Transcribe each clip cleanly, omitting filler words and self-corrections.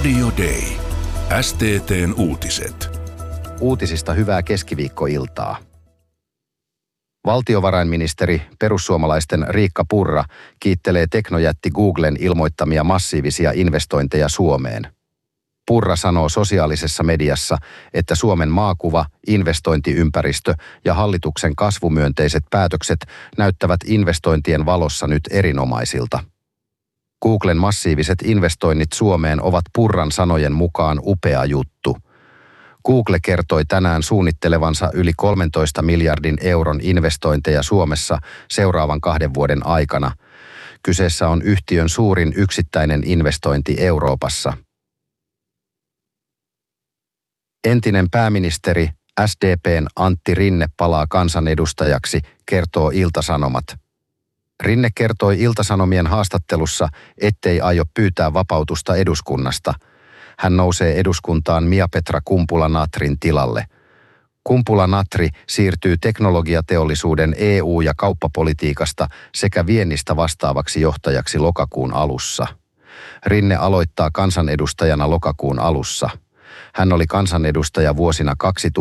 Radio Day. STT:n uutiset. Uutisista hyvää keskiviikkoiltaa. Valtiovarainministeri perussuomalaisten Riikka Purra kiittelee teknojätti Googlen ilmoittamia massiivisia investointeja Suomeen. Purra sanoo sosiaalisessa mediassa, että Suomen maakuva, investointiympäristö ja hallituksen kasvumyönteiset päätökset näyttävät investointien valossa nyt erinomaisilta. Googlen massiiviset investoinnit Suomeen ovat Purran sanojen mukaan upea juttu. Google kertoi tänään suunnittelevansa yli 13 miljardin euron investointeja Suomessa seuraavan 2 vuoden aikana. Kyseessä on yhtiön suurin yksittäinen investointi Euroopassa. Entinen pääministeri SDP:n Antti Rinne palaa kansanedustajaksi, kertoo Ilta-Sanomat. Rinne kertoi Ilta-Sanomien haastattelussa, ettei aio pyytää vapautusta eduskunnasta. Hän nousee eduskuntaan Mia-Petra Kumpula-Natrin tilalle. Kumpula-Natri siirtyy teknologiateollisuuden EU- ja kauppapolitiikasta sekä viennistä vastaavaksi johtajaksi lokakuun alussa. Rinne aloittaa kansanedustajana lokakuun alussa. Hän oli kansanedustaja vuosina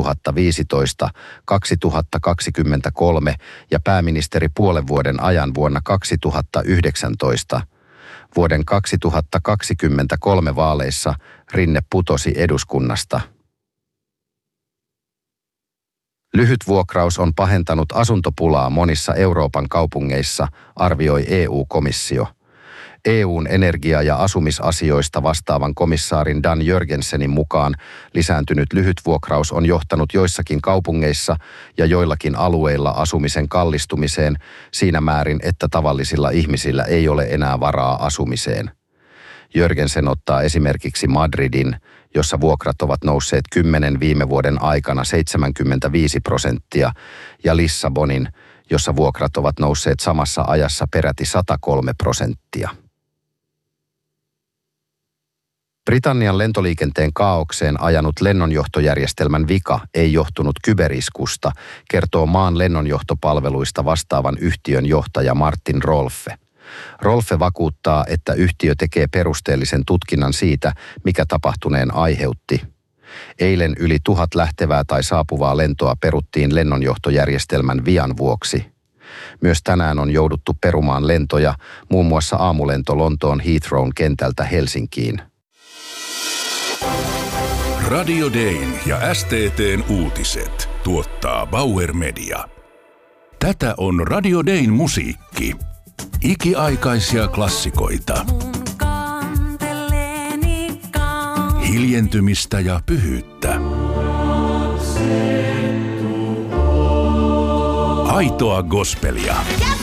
2015-2023 ja pääministeri puolen vuoden ajan vuonna 2019. Vuoden 2023 vaaleissa Rinne putosi eduskunnasta. Lyhytvuokraus on pahentanut asuntopulaa monissa Euroopan kaupungeissa, arvioi EU-komissio. EU:n energia- ja asumisasioista vastaavan komissaarin Dan Jörgensenin mukaan lisääntynyt lyhytvuokraus on johtanut joissakin kaupungeissa ja joillakin alueilla asumisen kallistumiseen siinä määrin, että tavallisilla ihmisillä ei ole enää varaa asumiseen. Jörgensen ottaa esimerkiksi Madridin, jossa vuokrat ovat nousseet 10 viime vuoden aikana 75%, ja Lissabonin, jossa vuokrat ovat nousseet samassa ajassa peräti 103%. Britannian lentoliikenteen kaaukseen ajanut lennonjohtojärjestelmän vika ei johtunut kyberiskusta, kertoo maan lennonjohtopalveluista vastaavan yhtiön johtaja Martin Rolfe. Rolfe vakuuttaa, että yhtiö tekee perusteellisen tutkinnan siitä, mikä tapahtuneen aiheutti. Eilen yli 1000 lähtevää tai saapuvaa lentoa peruttiin lennonjohtojärjestelmän vian vuoksi. Myös tänään on jouduttu perumaan lentoja, muun muassa aamulento Lontoon Heathrown kentältä Helsinkiin. Radio Dayn ja STT:n uutiset tuottaa Bauer Media. Tätä on Radio Dayn musiikki. Ikiaikaisia klassikoita. Hiljentymistä ja pyhyyttä. Aitoa gospelia.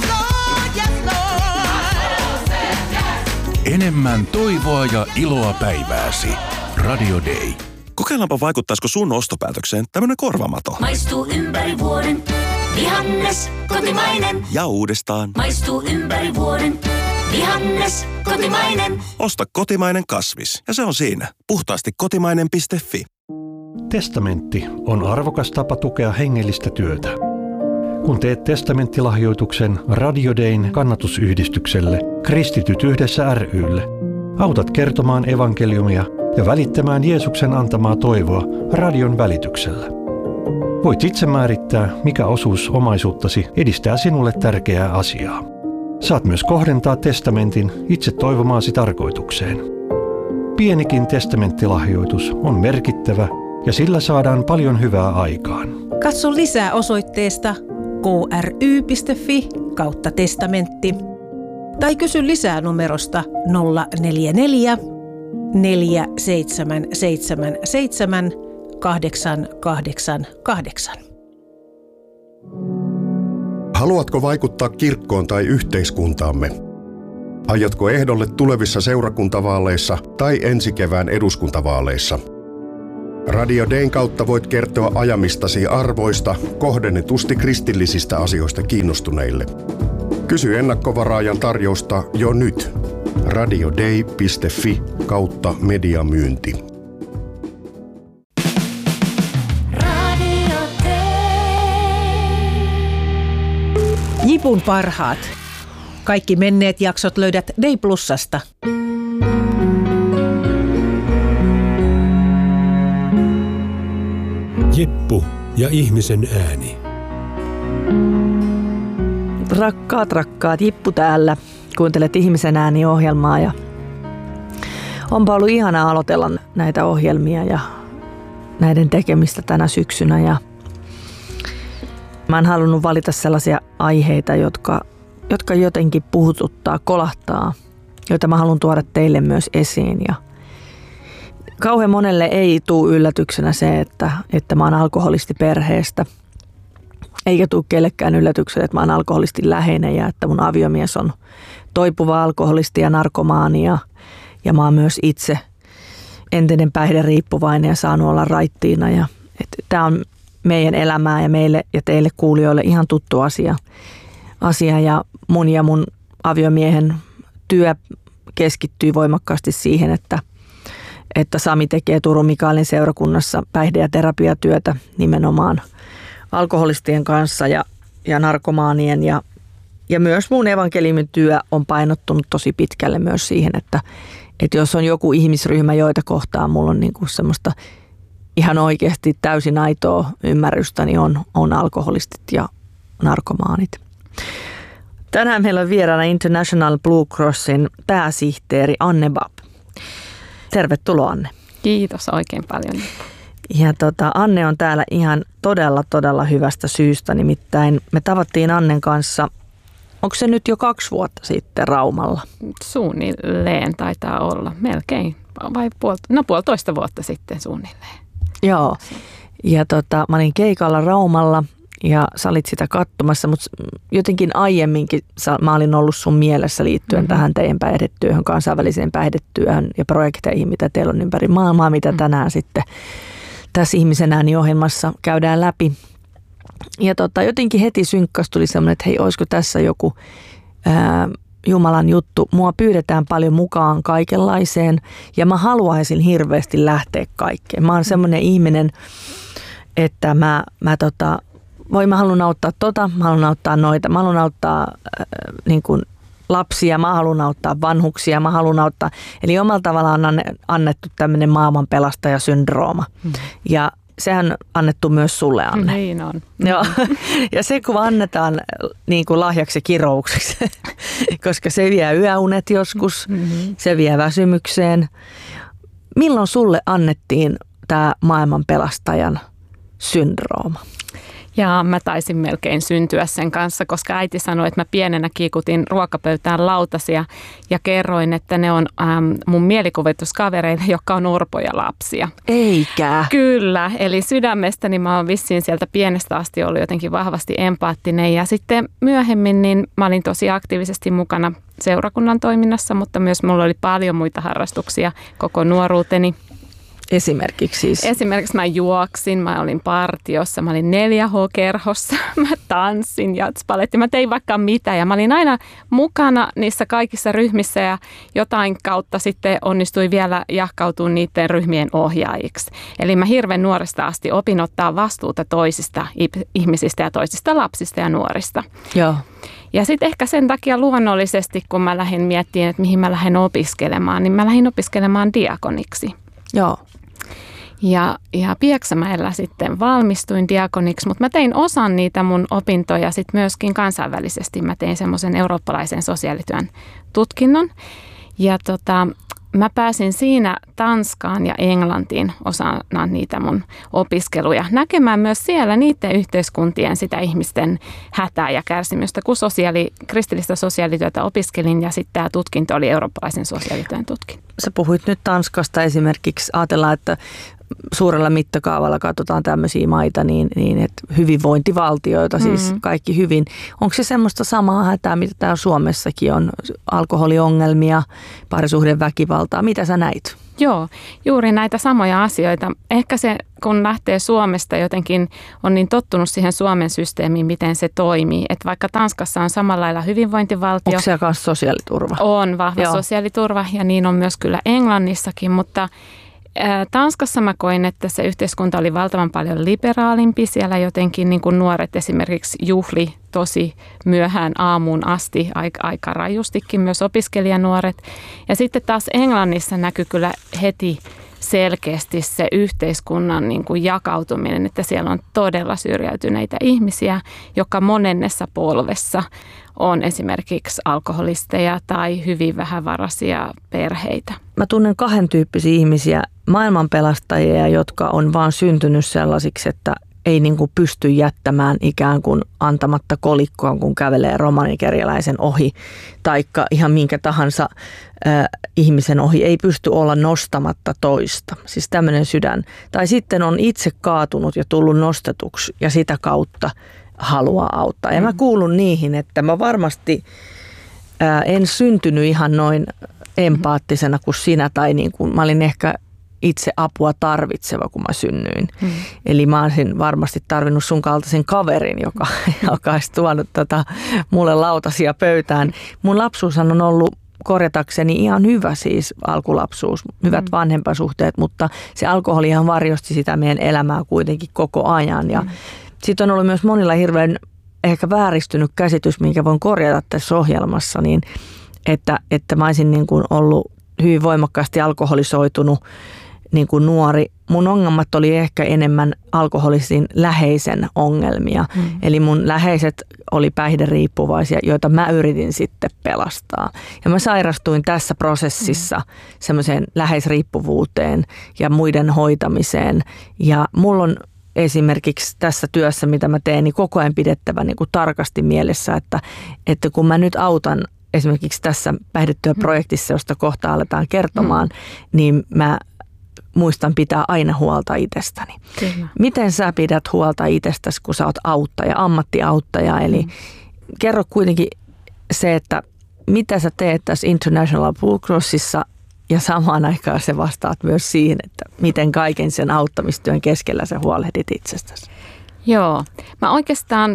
Enemmän toivoa ja iloa päivääsi. Radio Day. Kokeillaanpa vaikuttaisiko sun ostopäätökseen tämmönen korvamato. Maistuu ympäri vuoden. Vihannes, kotimainen. Ja uudestaan. Maistuu ympäri vuoden. Vihannes, kotimainen. Osta kotimainen kasvis. Ja se on siinä. Puhtaasti kotimainen.fi. Testamentti on arvokas tapa tukea hengellistä työtä. Kun teet testamenttilahjoituksen Radio Dayn kannatusyhdistykselle Kristityt yhdessä ry:lle, autat kertomaan evankeliumia ja välittämään Jeesuksen antamaa toivoa radion välityksellä. Voit itse määrittää, mikä osuus omaisuuttasi edistää sinulle tärkeää asiaa. Saat myös kohdentaa testamentin itse toivomaasi tarkoitukseen. Pienikin testamenttilahjoitus on merkittävä ja sillä saadaan paljon hyvää aikaan. Katso lisää osoitteesta kry.fi/testamentti tai kysy lisää numerosta 044 4777 888. Haluatko vaikuttaa kirkkoon tai yhteiskuntaamme? Aiotko ehdolle tulevissa seurakuntavaaleissa tai ensi kevään eduskuntavaaleissa? Radio Dayn kautta voit kertoa ajamistasi arvoista kohdennetusti kristillisistä asioista kiinnostuneille. Kysy ennakkovaraajan tarjousta jo nyt. radioday.fi/mediamyynti. Jipun parhaat. Kaikki menneet jaksot löydät Day Plusasta. Jeppu ja ihmisen ääni. Rakkaat, Jippu täällä. Kuuntelet Ihmisen ääni-ohjelmaa ja onpa ollut ihanaa aloitella näitä ohjelmia ja näiden tekemistä tänä syksynä. Ja mä en halunnut valita sellaisia aiheita, jotka jotenkin puhututtaa, kolahtaa, joita mä haluan tuoda teille myös esiin. Ja kauhean monelle ei tule yllätyksenä se, että mä oon alkoholisti perheestä. Eikä tule kellekään yllätyksenä, että mä oon alkoholisti läheinen ja että mun aviomies on toipuva alkoholisti ja narkomaani. Ja mä oon myös itse entinen päihderiippuvainen ja saanut olla raittiina. Tämä on meidän elämää ja meille ja teille kuulijoille ihan tuttu asia. Ja mun aviomiehen työ keskittyy voimakkaasti siihen, että Sami tekee Turun Mikaelin seurakunnassa päihde- ja terapiatyötä nimenomaan alkoholistien kanssa ja narkomaanien ja myös mun evankeliumin työ on painottunut tosi pitkälle myös siihen, että jos on joku ihmisryhmä, joita kohtaan mulla on niinku semmoista ihan oikeasti täysin aitoa ymmärrystä, niin on alkoholistit ja narkomaanit. Tänään meillä on vieraana International Blue Crossin pääsihteeri Anne Babb. Tervetuloa, Anne. Kiitos oikein paljon. Ja Anne on täällä ihan todella hyvästä syystä, nimittäin me tavattiin Annen kanssa, onko se nyt jo 2 vuotta sitten Raumalla? Suunnilleen taitaa olla, melkein, vai 1,5 vuotta sitten suunnilleen. Joo, ja mä olin keikalla Raumalla ja sä olit sitä katsomassa, mutta jotenkin aiemminkin mä olin ollut sun mielessä liittyen tähän teidän päihdetyöhön, kansainväliseen päihdetyöhön ja projekteihin, mitä teillä on ympäri maailmaa, mitä tänään sitten tässä Ihmisen ääni-ohjelmassa käydään läpi. Ja jotenkin heti synkkas tuli semmoinen, että hei, olisiko tässä joku Jumalan juttu. Mua pyydetään paljon mukaan kaikenlaiseen ja mä haluaisin hirveästi lähteä kaikkeen. Mä oon semmoinen ihminen, että mä haluan auttaa mä haluan auttaa noita, mä haluan auttaa niin kuin lapsia, mä haluan auttaa vanhuksia, mä haluan auttaa. Eli omalla tavallaan on annettu tämmöinen maailman pelastajasyndrooma. Ja sehän on annettu myös sulle, Anne. Niin on. Joo. Ja se kun annetaan niin kuin lahjaksi ja kiroukseksi, koska se vie yöunet joskus, se vie väsymykseen. Milloin sulle annettiin tämä maailman pelastajan syndrooma? Ja mä taisin melkein syntyä sen kanssa, koska äiti sanoi, että mä pienenä kiikutin ruokapöytään lautasia ja kerroin, että ne on mun mielikuvituskavereille, jotka on orpoja lapsia. Eikä? Kyllä, eli sydämestäni mä oon vissiin sieltä pienestä asti ollut jotenkin vahvasti empaattinen ja sitten myöhemmin niin mä olin tosi aktiivisesti mukana seurakunnan toiminnassa, mutta myös mulla oli paljon muita harrastuksia koko nuoruuteni. Esimerkiksi mä juoksin, mä olin partiossa, mä olin 4H-kerhossa, mä tanssin jatspaletti, mä tein vaikka mitä ja mä olin aina mukana niissä kaikissa ryhmissä ja jotain kautta sitten onnistui vielä jahkautua niiden ryhmien ohjaajiksi. Eli mä hirveän nuoresta asti opin ottaa vastuuta toisista ihmisistä ja toisista lapsista ja nuorista. Joo. Ja sitten ehkä sen takia luonnollisesti, kun mä lähdin miettimään, että mihin mä lähden opiskelemaan, niin mä lähdin opiskelemaan diakoniksi. Joo. Ja Pieksämäellä sitten valmistuin diakoniksi, mutta mä tein osan niitä mun opintoja sitten myöskin kansainvälisesti. Mä tein semmoisen eurooppalaisen sosiaalityön tutkinnon ja mä pääsin siinä Tanskaan ja Englantiin osana niitä mun opiskeluja. Näkemään myös siellä niiden yhteiskuntien sitä ihmisten hätää ja kärsimystä, kun kristillistä sosiaalityötä opiskelin ja sitten tämä tutkinto oli eurooppalaisen sosiaalityön tutkinto. Sä puhuit nyt Tanskasta esimerkiksi. Ajatellaan, että suurella mittakaavalla katsotaan tämmöisiä maita, niin että hyvinvointivaltioita, siis kaikki hyvin. Onko se semmoista samaa hätää, mitä täällä Suomessakin on? Alkoholiongelmia, parisuhdeväkivaltaa. Mitä sä näit? Joo, juuri näitä samoja asioita. Ehkä se, kun lähtee Suomesta jotenkin, on niin tottunut siihen Suomen systeemiin, miten se toimii. Että vaikka Tanskassa on samalla lailla hyvinvointivaltio. Onko siellä kanssa sosiaaliturva? On vahva sosiaaliturva ja niin on myös kyllä Englannissakin, mutta Tanskassa mä koin, että se yhteiskunta oli valtavan paljon liberaalimpi. Siellä jotenkin niin kuin nuoret esimerkiksi juhli tosi myöhään aamuun asti, aika rajustikin myös opiskelijanuoret. Ja sitten taas Englannissa näkyi kyllä heti selkeästi se yhteiskunnan niin kuin jakautuminen, että siellä on todella syrjäytyneitä ihmisiä, joka monennessa polvessa on esimerkiksi alkoholisteja tai hyvin vähävaraisia perheitä. Mä tunnen 2 tyyppisiä ihmisiä, maailmanpelastajia, jotka on vaan syntynyt sellaisiksi, että ei niin kuin pysty jättämään ikään kuin antamatta kolikkoa, kun kävelee romanikerjäläisen ohi, taikka ihan minkä tahansa ihmisen ohi, ei pysty olla nostamatta toista. Siis tämmöinen sydän. Tai sitten on itse kaatunut ja tullut nostetuksi ja sitä kautta haluaa auttaa. Ja mä kuulun niihin, että mä varmasti en syntynyt ihan noin empaattisena kuin sinä, tai niin kuin mä olin ehkä itse apua tarvitseva, kun mä synnyin. Eli mä olisin varmasti tarvinnut sun kaltaisen kaverin, joka olisi tuonut mulle lautasia pöytään. Mun lapsuus on ollut korjatakseni ihan hyvä, siis alkulapsuus, hyvät vanhempasuhteet, mutta se alkoholihan varjosti sitä meidän elämää kuitenkin koko ajan. Ja sitten on ollut myös monilla hirveän ehkä vääristynyt käsitys, minkä voin korjata tässä ohjelmassa, niin että mä olisin niin kuin ollut hyvin voimakkaasti alkoholisoitunut niin kuin nuori. Mun ongelmat oli ehkä enemmän alkoholisin läheisen ongelmia. Eli mun läheiset oli päihderiippuvaisia, joita mä yritin sitten pelastaa. Ja mä sairastuin tässä prosessissa semmoiseen läheisriippuvuuteen ja muiden hoitamiseen. Ja mulla on esimerkiksi tässä työssä, mitä mä teen, niin koko ajan pidettävä niin kuin tarkasti mielessä, että kun mä nyt autan esimerkiksi tässä päihdetyöprojektissa, josta kohta aletaan kertomaan, niin mä muistan pitää aina huolta itsestäni. Kyllä. Miten sä pidät huolta itsestäsi, kun sä oot auttaja, ammattiauttaja? Eli kerro kuitenkin se, että mitä sä teet tässä International Blue Crossissa, ja samaan aikaan se vastaat myös siihen, että miten kaiken sen auttamistyön keskellä sä huolehdit itsestäsi. Joo, mä oikeastaan,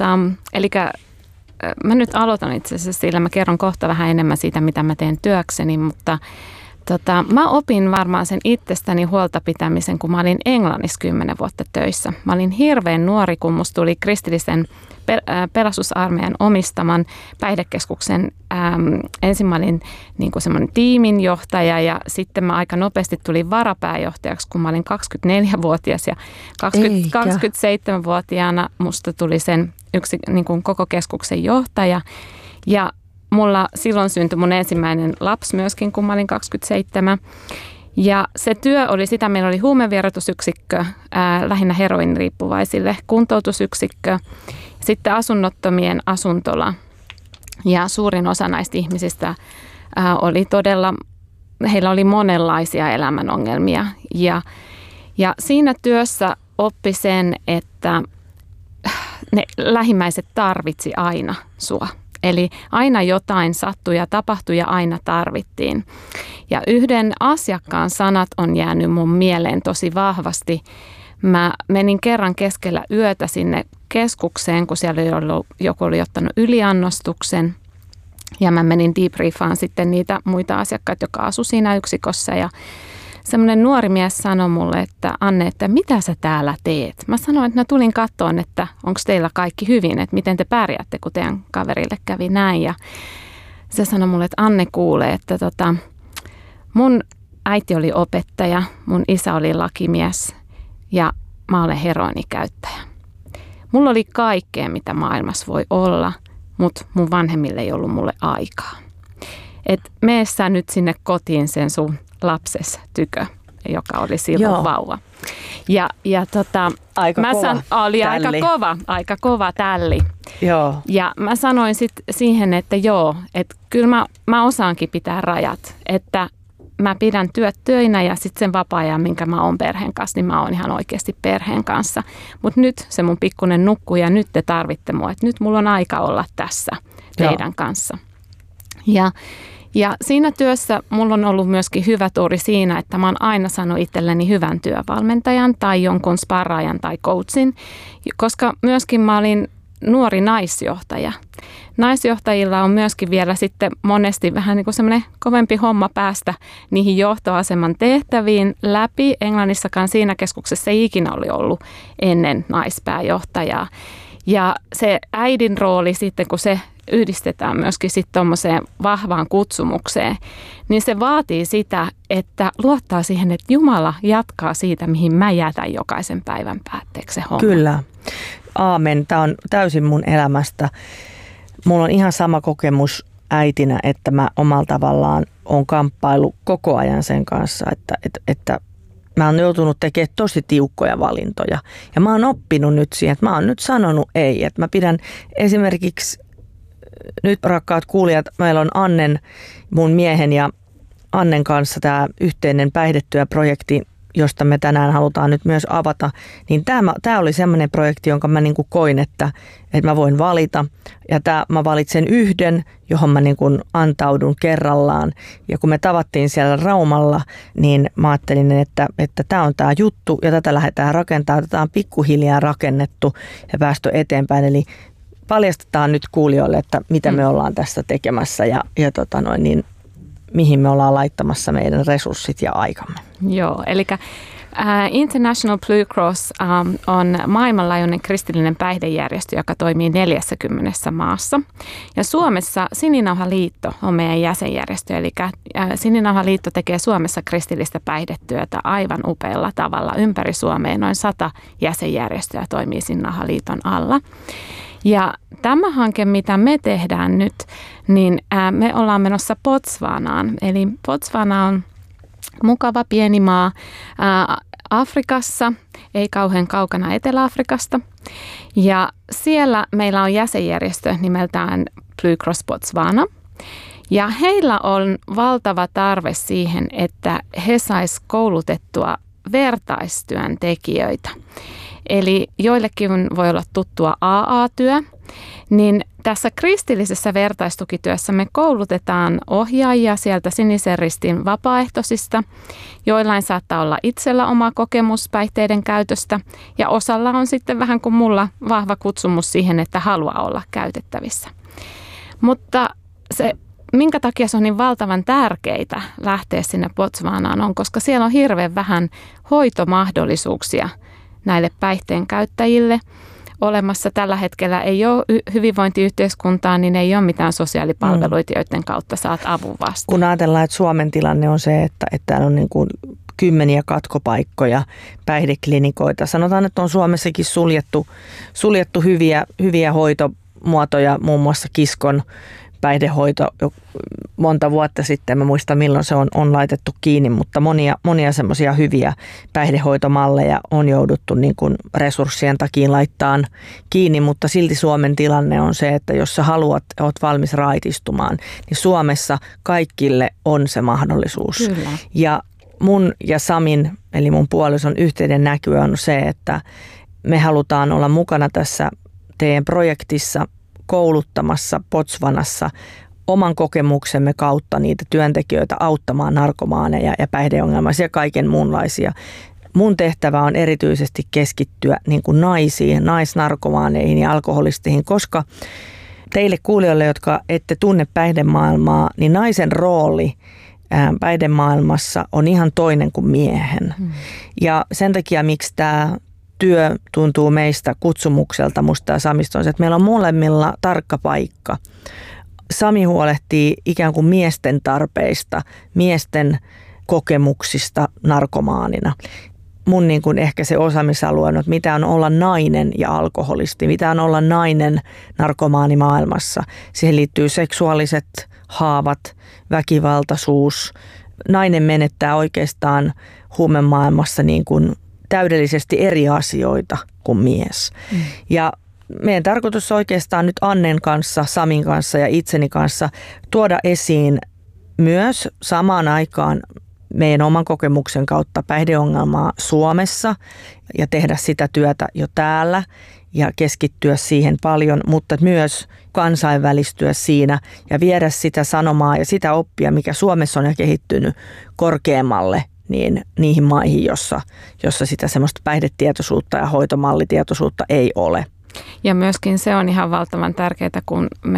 mä nyt aloitan itse asiassa sillä, mä kerron kohta vähän enemmän siitä, mitä mä teen työkseni, mutta mä opin varmaan sen itsestäni huolta pitämisen, kun mä olin Englannissa 10 vuotta töissä. Mä olin hirveän nuori, kun musta tuli kristillisen pelastusarmeijan omistaman päihdekeskuksen. Ensin mä olin niin kuin semmoinen tiiminjohtaja ja sitten mä aika nopeasti tulin varapääjohtajaksi, kun mä olin 24-vuotias ja 27-vuotiaana musta tuli sen yksi niin kuin koko keskuksen johtaja ja mulla silloin syntyi mun ensimmäinen lapsi myöskin, kun mä olin 27. Ja se työ oli sitä, meillä oli huumevieroitusyksikkö, lähinnä heroiniriippuvaisille, kuntoutusyksikkö, sitten asunnottomien asuntola. Ja suurin osa näistä ihmisistä oli todella, heillä oli monenlaisia elämänongelmia. Ja siinä työssä oppi sen, että ne lähimmäiset tarvitsi aina sua. Eli aina jotain sattui ja tapahtui ja aina tarvittiin. Ja yhden asiakkaan sanat on jäänyt mun mieleen tosi vahvasti. Mä menin kerran keskellä yötä sinne keskukseen, kun siellä joku oli ottanut yliannostuksen. Ja mä menin debriefaan sitten niitä muita asiakkaita, jotka asui siinä yksikössä. Ja semmoinen nuori mies sanoi mulle, että Anne, että mitä sä täällä teet? Mä sanoin, että tulin katsomaan, että onko teillä kaikki hyvin, että miten te pärjäätte, kun teidän kaverille kävi näin. Ja se sanoi mulle, että Anne kuulee, että mun äiti oli opettaja, mun isä oli lakimies ja mä olen heroinikäyttäjä. Mulla oli kaikkea, mitä maailmassa voi olla, mutta mun vanhemmille ei ollut mulle aikaa. Et mene sä nyt sinne kotiin sen sun lapses tykö, joka oli silloin vauva. Aika kova oli tälli. aika kova tälli. Joo. Ja mä sanoin sitten siihen, että että kyllä mä osaankin pitää rajat, että mä pidän työt töinä ja sitten sen vapaa-ajan, minkä mä oon perheen kanssa, niin mä oon ihan oikeasti perheen kanssa. Mutta nyt se mun pikkunen nukkuu ja nyt te tarvitte mua, että nyt mulla on aika olla tässä teidän kanssa. Ja siinä työssä mulla on ollut myöskin hyvä tuuri siinä, että mä oon aina saanut itselleni hyvän työvalmentajan tai jonkun sparraajan tai coachin, koska myöskin mä olin nuori naisjohtaja. Naisjohtajilla on myöskin vielä sitten monesti vähän niin kuin semmoinen kovempi homma päästä niihin johtoaseman tehtäviin läpi. Englannissakaan siinä keskuksessa ei ikinä oli ollut ennen naispääjohtajaa. Ja se äidin rooli sitten, kun se yhdistetään myöskin sitten tuommoiseen vahvaan kutsumukseen, niin se vaatii sitä, että luottaa siihen, että Jumala jatkaa siitä, mihin mä jätän jokaisen päivän päätteeksi se homma. Kyllä. Aamen. Tämä on täysin mun elämästä. Mulla on ihan sama kokemus äitinä, että mä omalla tavallaan on kamppailu koko ajan sen kanssa, että mä oon joutunut tekemään tosi tiukkoja valintoja. Ja mä oon oppinut nyt siihen, että mä oon nyt sanonut ei. Että mä pidän esimerkiksi, nyt rakkaat kuulijat, meillä on Annen, mun miehen ja Annen kanssa tämä yhteinen päihdetyöprojekti, josta me tänään halutaan nyt myös avata, niin tämä oli semmoinen projekti, jonka mä niin kuin koin, että mä voin valita. Ja mä valitsen yhden, johon mä niin kuin antaudun kerrallaan. Ja kun me tavattiin siellä Raumalla, niin mä ajattelin, että tämä on tämä juttu ja tätä lähdetään rakentamaan. Tätä on pikkuhiljaa rakennettu ja päästy eteenpäin. Eli paljastetaan nyt kuulijoille, että mitä me ollaan tässä tekemässä ja niin mihin me ollaan laittamassa meidän resurssit ja aikamme. Joo, eli International Blue Cross on maailmanlaajuinen kristillinen päihdejärjestö, joka toimii 40 maassa. Ja Suomessa Sininauhaliitto on meidän jäsenjärjestö, eli Sininauhaliitto tekee Suomessa kristillistä päihdetyötä aivan upealla tavalla ympäri Suomea. Noin 100 jäsenjärjestöä toimii Sininauhaliiton alla. Ja tämä hanke, mitä me tehdään nyt, niin me ollaan menossa Botswanaan. Eli Botswana on mukava pieni maa Afrikassa, ei kauhean kaukana Etelä-Afrikasta. Ja siellä meillä on jäsenjärjestö nimeltään Blue Cross Botswana. Ja heillä on valtava tarve siihen, että he sais koulutettua vertaistyöntekijöitä. Eli joillekin voi olla tuttua AA-työ, niin tässä kristillisessä vertaistukityössä me koulutetaan ohjaajia sieltä Sinisen Ristin vapaaehtoisista. Joillain saattaa olla itsellä oma kokemus päihteiden käytöstä ja osalla on sitten vähän kuin mulla vahva kutsumus siihen, että haluaa olla käytettävissä. Mutta se, minkä takia se on niin valtavan tärkeää lähteä sinne Botswanaan on, koska siellä on hirveän vähän hoitomahdollisuuksia näille päihteen käyttäjille. Olemassa tällä hetkellä ei ole hyvinvointiyhteiskuntaa, niin ei ole mitään sosiaalipalveluita, joiden kautta saat avun vastaan. Kun ajatellaan, että Suomen tilanne on se, että täällä on niin kuin kymmeniä katkopaikkoja, päihdeklinikoita. Sanotaan, että on Suomessakin suljettu hyviä hoitomuotoja, muun muassa Kiskon päihdehoito monta vuotta sitten. Mä muistan, milloin se on laitettu kiinni, mutta monia semmoisia hyviä päihdehoitomalleja on jouduttu niin kuin resurssien takia laittaan kiinni, mutta silti Suomen tilanne on se, että jos sä oot valmis raitistumaan, niin Suomessa kaikille on se mahdollisuus. Kyllä. Ja mun ja Samin, eli mun puolison yhteinen näky on se, että me halutaan olla mukana tässä teidän projektissa kouluttamassa Botswanassa oman kokemuksemme kautta niitä työntekijöitä auttamaan narkomaaneja ja päihdeongelmaisia ja kaiken muunlaisia. Mun tehtävä on erityisesti keskittyä niin kuin naisiin, naisnarkomaaneihin ja alkoholisteihin, koska teille kuulijoille, jotka ette tunne päihdemaailmaa, niin naisen rooli päihdemaailmassa on ihan toinen kuin miehen. Ja sen takia, miksi tämä työ tuntuu meistä kutsumukselta, musta ja Samista on se, että meillä on molemmilla tarkka paikka. Sami huolehtii ikään kuin miesten tarpeista, miesten kokemuksista narkomaanina. Mun niin kuin ehkä se osaamisalue on, että mitä on olla nainen ja alkoholisti, mitä on olla nainen narkomaanimaailmassa. Siihen liittyy seksuaaliset haavat, väkivaltaisuus. Nainen menettää oikeastaan huumemaailmassa niin kuin täydellisesti eri asioita kuin mies. Ja meidän tarkoitus oikeastaan nyt Annen kanssa, Samin kanssa ja itseni kanssa tuoda esiin myös samaan aikaan meidän oman kokemuksen kautta päihdeongelmaa Suomessa ja tehdä sitä työtä jo täällä ja keskittyä siihen paljon, mutta myös kansainvälistyä siinä ja viedä sitä sanomaa ja sitä oppia, mikä Suomessa on jo kehittynyt korkeammalle niin niihin maihin, jossa sitä semmoista päihdetietoisuutta ja hoitomallitietoisuutta ei ole. Ja myöskin se on ihan valtavan tärkeää, kun me